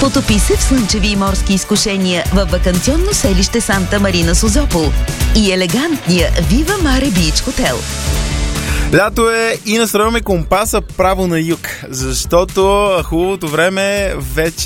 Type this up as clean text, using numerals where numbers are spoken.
Потопи се в слънчеви и морски изкушения във ваканционно селище Санта Марина Созопол и елегантния Viva Mare Beach Hotel. Лято е и настройваме компаса право на юг, защото хубавото време вече